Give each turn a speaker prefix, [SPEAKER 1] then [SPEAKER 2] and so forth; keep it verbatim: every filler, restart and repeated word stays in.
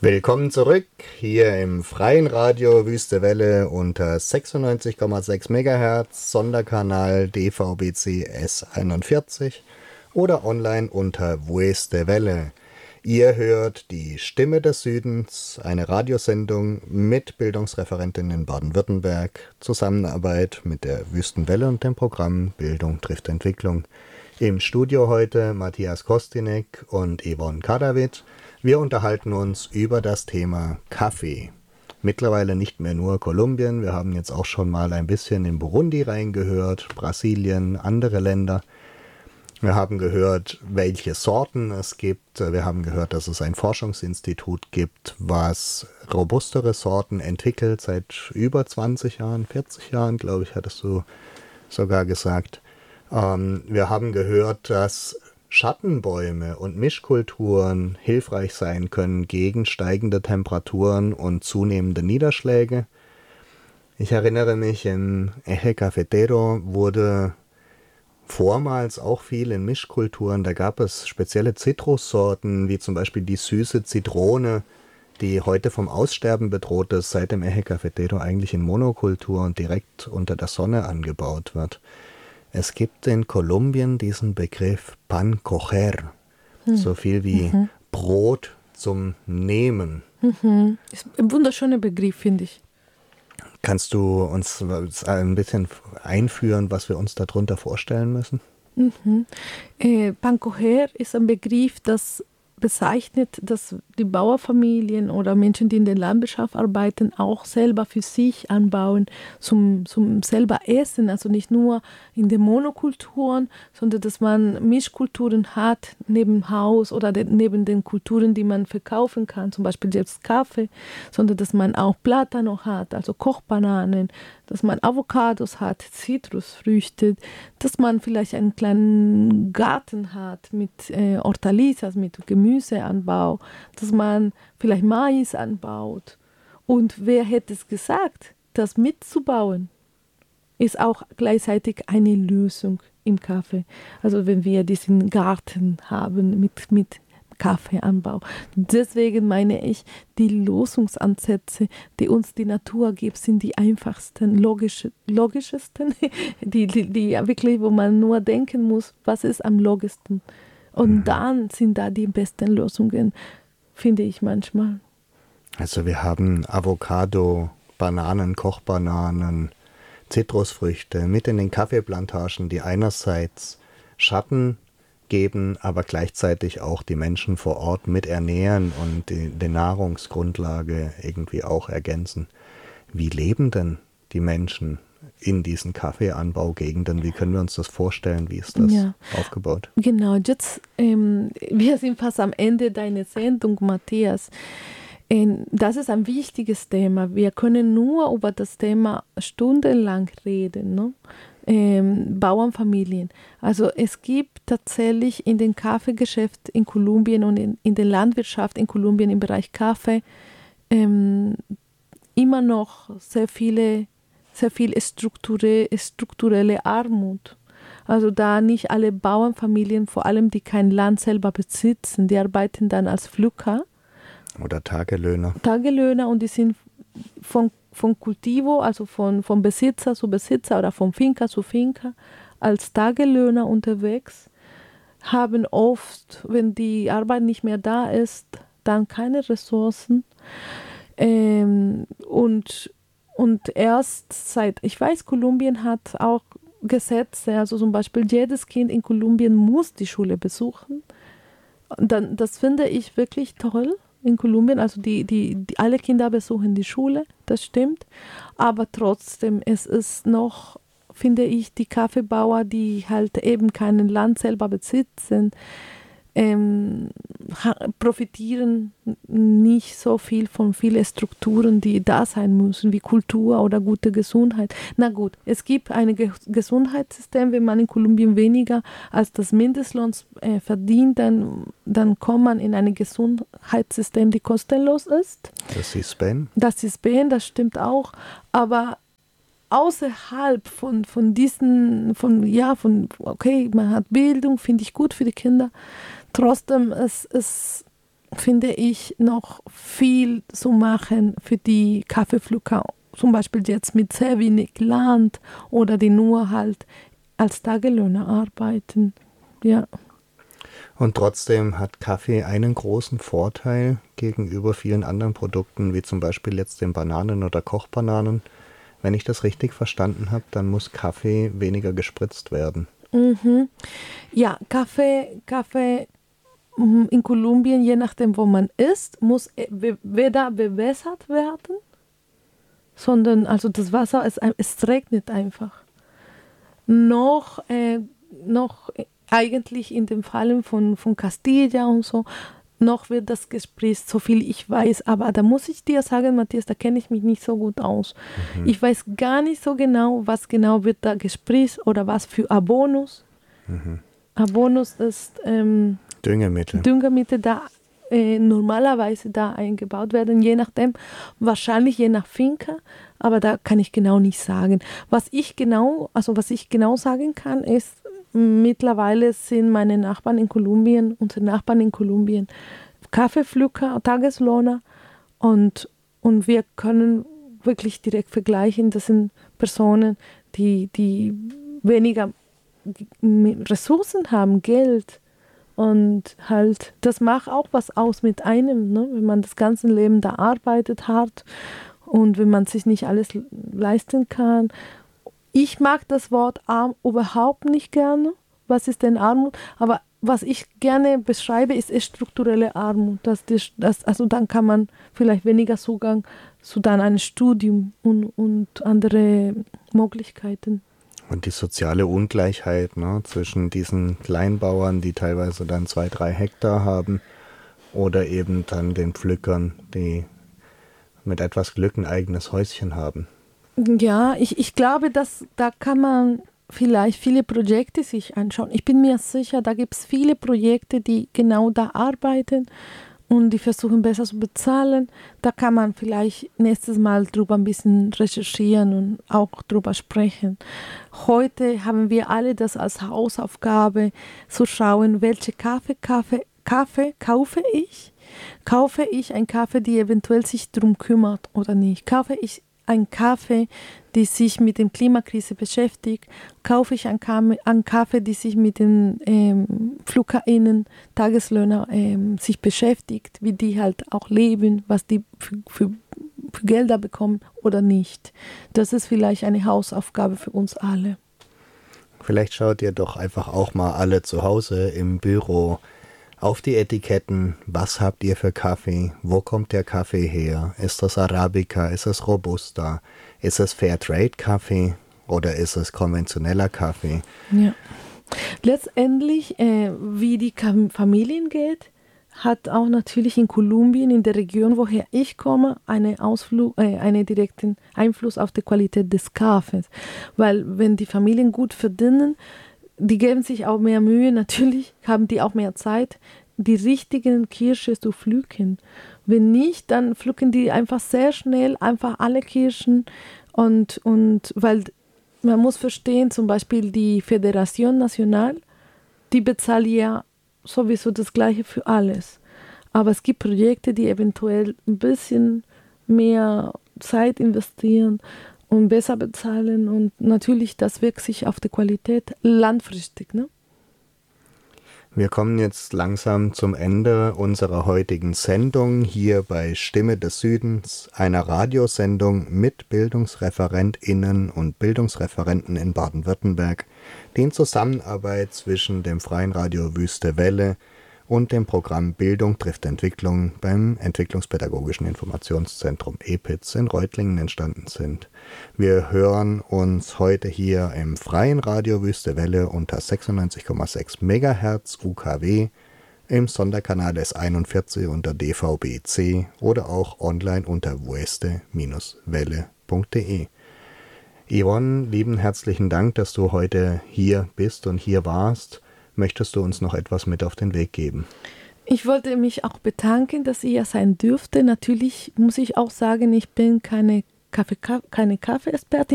[SPEAKER 1] Willkommen zurück hier im freien Radio Wüste Welle unter sechsundneunzig Komma sechs Megahertz, Sonderkanal D V B C S einundvierzig oder online unter Wüste Welle. Ihr hört die Stimme des Südens, eine Radiosendung mit Bildungsreferentin in Baden-Württemberg, Zusammenarbeit mit der Wüstenwelle und dem Programm Bildung trifft Entwicklung. Im Studio heute Matthias Kostinek und Yvonne Kadavid. Wir unterhalten uns über das Thema Kaffee. Mittlerweile nicht mehr nur Kolumbien, wir haben jetzt auch schon mal ein bisschen in Burundi reingehört, Brasilien, andere Länder. Wir haben gehört, welche Sorten es gibt. Wir haben gehört, dass es ein Forschungsinstitut gibt, was robustere Sorten entwickelt, seit über zwanzig Jahren, vierzig Jahren, glaube ich, hattest du sogar gesagt. Ähm, wir haben gehört, dass Schattenbäume und Mischkulturen hilfreich sein können gegen steigende Temperaturen und zunehmende Niederschläge. Ich erinnere mich, im Eje Cafetero wurde vormals auch viel in Mischkulturen. Da gab es spezielle Zitrussorten, wie zum Beispiel die süße Zitrone, die heute vom Aussterben bedroht ist, seit dem Eje Cafetero eigentlich in Monokultur und direkt unter der Sonne angebaut wird. Es gibt in Kolumbien diesen Begriff Pan coger, hm. so viel wie mhm. Brot zum Nehmen.
[SPEAKER 2] Mhm. Ist ein wunderschöner Begriff, finde ich.
[SPEAKER 1] Kannst du uns ein bisschen einführen, was wir uns darunter vorstellen müssen?
[SPEAKER 2] Mhm. Äh, Pan coger ist ein Begriff, das bezeichnet, dass die Bauernfamilien oder Menschen, die in der Landwirtschaft arbeiten, auch selber für sich anbauen, zum, zum selber essen. Also nicht nur in den Monokulturen, sondern dass man Mischkulturen hat neben Haus oder de, neben den Kulturen, die man verkaufen kann, zum Beispiel jetzt Kaffee, sondern dass man auch Plátano hat, also Kochbananen, dass man Avocados hat, Zitrusfrüchte, dass man vielleicht einen kleinen Garten hat mit äh, Hortalizas, mit Gemüseanbau, dass man vielleicht Mais anbaut. Und wer hätte es gesagt, das mitzubauen, ist auch gleichzeitig eine Lösung im Kaffee. Also wenn wir diesen Garten haben mit, mit Kaffeeanbau. Deswegen meine ich, die Lösungsansätze, die uns die Natur gibt, sind die einfachsten, logisch, logischesten, die, die, die wirklich, wo man nur denken muss, was ist am logischsten. Und mhm. dann sind da die besten Lösungen, finde ich manchmal.
[SPEAKER 1] Also wir haben Avocado, Bananen, Kochbananen, Zitrusfrüchte mit in den Kaffeeplantagen, die einerseits Schatten geben, aber gleichzeitig auch die Menschen vor Ort mit ernähren und die, die Nahrungsgrundlage irgendwie auch ergänzen. Wie leben denn die Menschen in diesen Kaffeeanbaugegenden? Wie können wir uns das vorstellen? Wie ist das ja aufgebaut?
[SPEAKER 2] Genau, jetzt, ähm, wir sind fast am Ende deiner Sendung, Matthias. Ähm, das ist ein wichtiges Thema. Wir können nur über das Thema stundenlang reden, ne? Ähm, Bauernfamilien. Also es gibt tatsächlich in den Kaffeegeschäft in Kolumbien und in, in der Landwirtschaft in Kolumbien im Bereich Kaffee ähm, immer noch sehr viele, sehr viel strukture, strukturelle Armut. Also da nicht alle Bauernfamilien, vor allem die kein Land selber besitzen, die arbeiten dann als Pflücker.
[SPEAKER 1] Oder Tagelöhner.
[SPEAKER 2] Tagelöhner und die sind von von Cultivo, also von, von Besitzer zu Besitzer oder von Finca zu Finca, als Tagelöhner unterwegs, haben oft, wenn die Arbeit nicht mehr da ist, dann keine Ressourcen. Ähm, und, und erst seit, ich weiß, Kolumbien hat auch Gesetze, also zum Beispiel jedes Kind in Kolumbien muss die Schule besuchen. Dann, das finde ich wirklich toll. In Kolumbien, also die, die, die, alle Kinder besuchen die Schule, das stimmt, aber trotzdem, es ist noch, finde ich, die Kaffeebauer, die halt eben kein Land selber besitzen, ähm, profitieren nicht so viel von vielen Strukturen, die da sein müssen, wie Kultur oder gute Gesundheit. Na gut, es gibt ein Ge- Gesundheitssystem, wenn man in Kolumbien weniger als das Mindestlohn äh, verdient, dann, dann kommt man in ein Gesundheitssystem, die kostenlos ist.
[SPEAKER 1] Das ist Ben.
[SPEAKER 2] Das ist Ben, das stimmt auch, aber außerhalb von, von diesen, von, ja, von, okay, man hat Bildung, finde ich gut für die Kinder. Trotzdem, es, es, finde ich, noch viel zu machen für die Kaffeepflücker. Zum Beispiel jetzt mit sehr wenig Land oder die nur halt als Tagelöhner arbeiten. Ja.
[SPEAKER 1] Und trotzdem hat Kaffee einen großen Vorteil gegenüber vielen anderen Produkten, wie zum Beispiel jetzt den Bananen oder Kochbananen. Wenn ich das richtig verstanden habe, dann muss Kaffee weniger gespritzt werden.
[SPEAKER 2] Mhm. Ja, Kaffee, Kaffee in Kolumbien, je nachdem, wo man ist, muss weder bewässert werden, sondern also das Wasser, es, es regnet einfach. Noch, äh, noch eigentlich in dem Fall von, von Castilla und so, noch wird das gespritzt, so viel ich weiß. Aber da muss ich dir sagen, Matthias, da kenne ich mich nicht so gut aus. Mhm. Ich weiß gar nicht so genau, was genau wird da gespritzt oder was für Abonus. Mhm. Abonus ist ähm,
[SPEAKER 1] Düngemittel.
[SPEAKER 2] Düngemittel da äh, normalerweise da eingebaut werden, je nachdem, wahrscheinlich je nach Finca, aber da kann ich genau nicht sagen. Was ich genau, also was ich genau sagen kann, ist, mittlerweile sind meine Nachbarn in Kolumbien, unsere Nachbarn in Kolumbien, Kaffeepflücker, Tageslohner und, und wir können wirklich direkt vergleichen, das sind Personen, die, die weniger Ressourcen haben, Geld. Und halt, das macht auch was aus mit einem, ne? Wenn man das ganze Leben da arbeitet hart und wenn man sich nicht alles leisten kann. Ich mag das Wort arm überhaupt nicht gerne. Was ist denn Armut? Aber was ich gerne beschreibe, ist, ist strukturelle Armut. Das, das, also dann kann man vielleicht weniger Zugang zu dann einem Studium und, und andere Möglichkeiten.
[SPEAKER 1] Und die soziale Ungleichheit, ne, zwischen diesen Kleinbauern, die teilweise dann zwei, drei Hektar haben, oder eben dann den Pflückern, die mit etwas Glück ein eigenes Häuschen haben.
[SPEAKER 2] Ja, ich, ich glaube, dass da kann man vielleicht viele Projekte sich anschauen. Ich bin mir sicher, da gibt es viele Projekte, die genau da arbeiten und die versuchen besser zu bezahlen. Da kann man vielleicht nächstes Mal drüber ein bisschen recherchieren und auch drüber sprechen. Heute haben wir alle das als Hausaufgabe zu schauen, welche Kaffee, Kaffee, Kaffee kaufe ich? Kaufe ich einen Kaffee, die eventuell sich darum kümmert oder nicht? Kaufe ich einen Kaffee, die sich mit der Klimakrise beschäftigt? Kaufe ich einen Kaffee, die sich mit den ähm, FluggerInnen, Tageslöhner ähm, sich beschäftigt, wie die halt auch leben, was die für, für, für Gelder bekommen oder nicht? Das ist vielleicht eine Hausaufgabe für uns alle.
[SPEAKER 1] Vielleicht schaut ihr doch einfach auch mal alle zu Hause im Büro auf die Etiketten, was habt ihr für Kaffee, wo kommt der Kaffee her, ist das Arabica, ist es Robusta, ist es Fairtrade-Kaffee oder ist es konventioneller Kaffee? Ja.
[SPEAKER 2] Letztendlich, äh, wie die Familien geht, hat auch natürlich in Kolumbien, in der Region, woher ich komme, eine Ausflug, äh, einen direkten Einfluss auf die Qualität des Kaffees. Weil wenn die Familien gut verdienen, die geben sich auch mehr Mühe, natürlich haben die auch mehr Zeit, die richtigen Kirsche zu pflücken. Wenn nicht, dann pflücken die einfach sehr schnell einfach alle Kirschen und, und weil man muss verstehen, zum Beispiel die Federación Nacional, die bezahlt ja sowieso das Gleiche für alles. Aber es gibt Projekte, die eventuell ein bisschen mehr Zeit investieren und besser bezahlen und natürlich, das wirkt sich auf die Qualität langfristig, ne?
[SPEAKER 1] Wir kommen jetzt langsam zum Ende unserer heutigen Sendung hier bei Stimme des Südens, einer Radiosendung mit BildungsreferentInnen und Bildungsreferenten in Baden-Württemberg, die in Zusammenarbeit zwischen dem Freien Radio Wüste Welle und dem Programm Bildung trifft Entwicklung beim Entwicklungspädagogischen Informationszentrum E P I Z in Reutlingen entstanden sind. Wir hören uns heute hier im Freien Radio Wüste Welle unter sechsundneunzig Komma sechs Megahertz U K W, im Sonderkanal S einundvierzig unter D V B C oder auch online unter wueste Welle punkt de. Yvonne, lieben herzlichen Dank, dass du heute hier bist und hier warst. Möchtest du uns noch etwas mit auf den Weg geben?
[SPEAKER 2] Ich wollte mich auch bedanken, dass ihr sein dürfte. Natürlich muss ich auch sagen, ich bin keine Kaffee, keine Kaffee-Expertin.